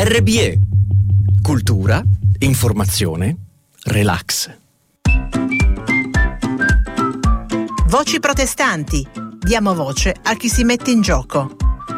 RBE. Cultura, informazione, relax. Voci protestanti. Diamo voce a chi si mette in gioco.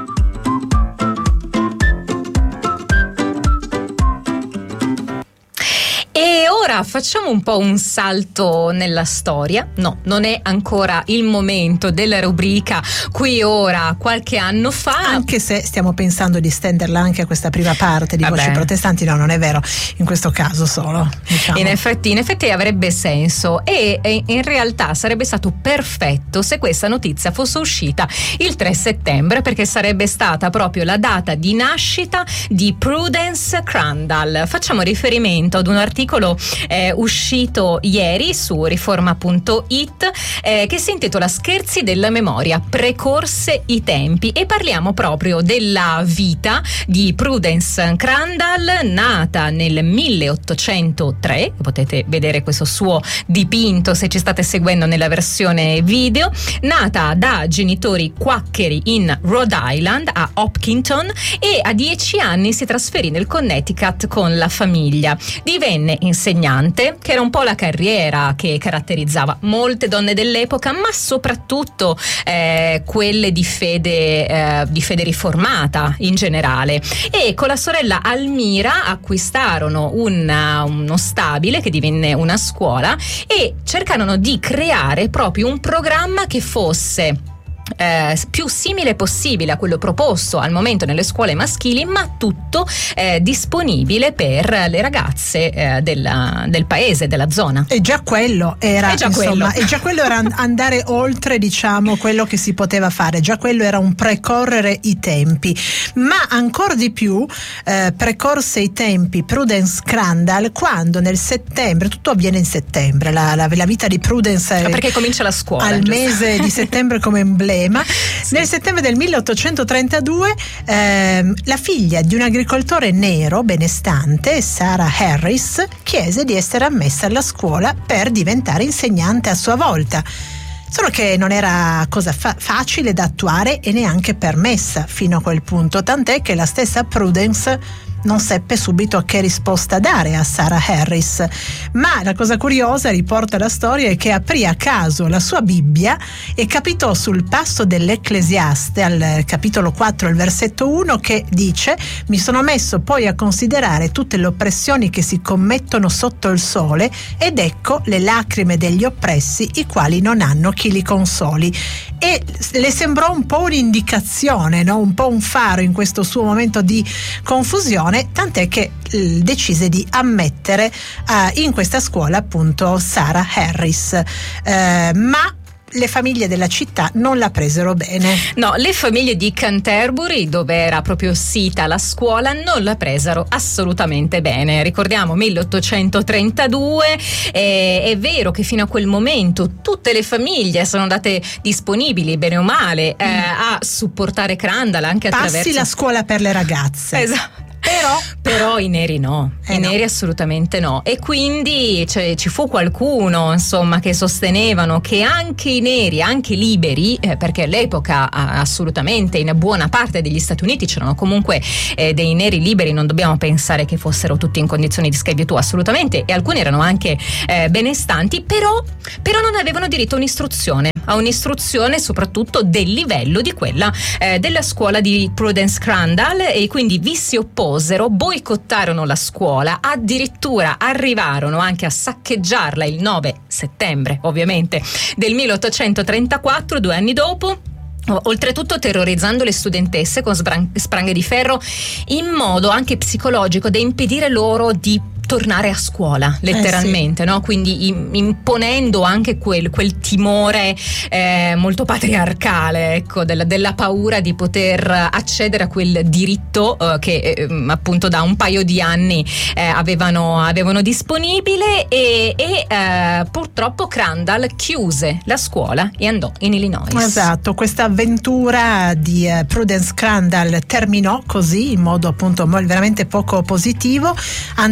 E ora facciamo un po' un salto nella storia. No, non è ancora il momento della rubrica Qui ora qualche anno fa. Anche se stiamo pensando di stenderla anche a questa prima parte di Voci protestanti. No, non è vero, in questo caso solo, diciamo. In effetti avrebbe senso e in realtà sarebbe stato perfetto se questa notizia fosse uscita il 3 settembre, perché sarebbe stata proprio la data di nascita di Prudence Crandall. Facciamo riferimento ad un articolo uscito ieri su riforma.it che si intitola Scherzi della memoria, precorse i tempi, e parliamo proprio della vita di Prudence Crandall, nata nel 1803. Potete vedere questo suo dipinto se ci state seguendo nella versione video. Nata da genitori quaccheri in Rhode Island, a Hopkinton, e a 10 anni si trasferì nel Connecticut con la famiglia. Divenne insegnante, che era un po' la carriera che caratterizzava molte donne dell'epoca, ma soprattutto quelle di fede riformata in generale. E con la sorella Almira acquistarono uno stabile che divenne una scuola e cercarono di creare proprio un programma che fosse più simile possibile a quello proposto al momento nelle scuole maschili, ma tutto disponibile per le ragazze del paese, della zona. E già quello era andare oltre, diciamo, quello che si poteva fare. Già quello era un precorrere i tempi, ma ancora di più precorse i tempi Prudence Crandall quando nel settembre, tutto avviene in settembre, la vita di Prudence perché comincia la scuola al mese di settembre come emblema. Sì. Nel settembre del 1832 la figlia di un agricoltore nero benestante, Sarah Harris, chiese di essere ammessa alla scuola per diventare insegnante a sua volta. Solo che non era cosa facile da attuare e neanche permessa fino a quel punto, tant'è che la stessa Prudence non seppe subito che risposta dare a Sarah Harris. Ma la cosa curiosa, riporta la storia, è che aprì a caso la sua Bibbia e capitò sul passo dell'Ecclesiaste, al capitolo 4, al versetto 1, che dice: mi sono messo poi a considerare tutte le oppressioni che si commettono sotto il sole, ed ecco le lacrime degli oppressi, i quali non hanno chi li consoli. E le sembrò un po' un'indicazione, no? Un po' un faro in questo suo momento di confusione, tant'è che decise di ammettere in questa scuola appunto Sarah Harris, ma le famiglie della città non la presero bene. No, le famiglie di Canterbury, dove era proprio sita la scuola, non la presero assolutamente bene. Ricordiamo 1832, è vero che fino a quel momento tutte le famiglie sono andate disponibili, bene o male, a supportare Crandall anche attraverso... Passi la scuola per le ragazze. Esatto. Però i neri no, neri assolutamente no, e quindi ci fu qualcuno, insomma, che sostenevano che anche i neri, anche liberi, perché all'epoca assolutamente in buona parte degli Stati Uniti c'erano comunque dei neri liberi, non dobbiamo pensare che fossero tutti in condizioni di schiavitù, assolutamente, e alcuni erano anche benestanti, però non avevano diritto a un'istruzione soprattutto del livello di quella della scuola di Prudence Crandall, e quindi vi si opposero, boicottarono la scuola, addirittura arrivarono anche a saccheggiarla il 9 settembre ovviamente del 1834, 2 anni dopo. Oltretutto terrorizzando le studentesse con spranghe di ferro in modo anche psicologico da impedire loro di tornare a scuola, letteralmente, sì. No? Quindi imponendo anche quel timore molto patriarcale, ecco, della paura di poter accedere a quel diritto che appunto da un paio di anni avevano disponibile, e purtroppo Crandall chiuse la scuola e andò in Illinois. Esatto, questa avventura di Prudence Crandall terminò così, in modo appunto veramente poco positivo. Andò in Illinois,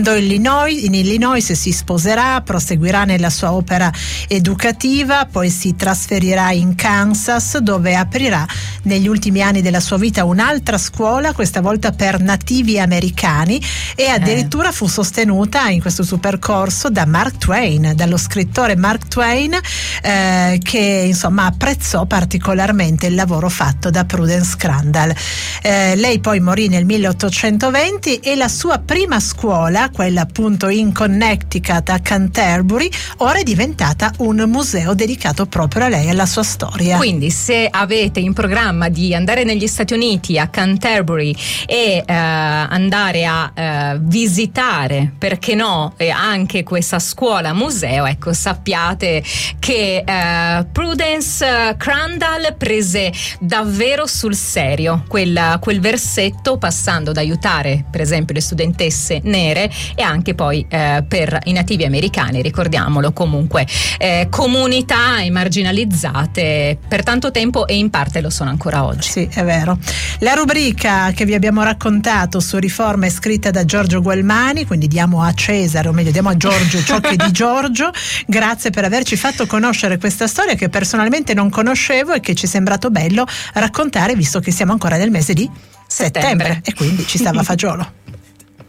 in Illinois si sposerà, proseguirà nella sua opera educativa, poi si trasferirà in Kansas, dove aprirà negli ultimi anni della sua vita un'altra scuola, questa volta per nativi americani, e addirittura fu sostenuta in questo suo percorso da Mark Twain, dallo scrittore Mark Twain, che insomma apprezzò particolarmente il lavoro fatto da Prudence Crandall. Lei poi morì nel 1820 e la sua prima scuola, quella appunto in Connecticut a Canterbury, ora è diventata un museo dedicato proprio a lei e alla sua storia. Quindi se avete in programma di andare negli Stati Uniti a Canterbury e andare a visitare, perché no, anche questa scuola museo, ecco, sappiate che Prudence Crandall prese davvero sul serio quel versetto, passando ad aiutare per esempio le studentesse nere e anche poi per i nativi americani, ricordiamolo, comunque comunità emarginalizzate per tanto tempo e in parte lo sono ancora oggi. Sì, è vero. La rubrica che vi abbiamo raccontato su Riforma è scritta da Giorgio Gualmani, quindi diamo a Cesare, o meglio diamo a Giorgio ciò che è di Giorgio. Grazie per averci fatto conoscere questa storia che personalmente non conoscevo e che ci è sembrato bello raccontare, visto che siamo ancora nel mese di settembre e quindi ci stava fagiolo.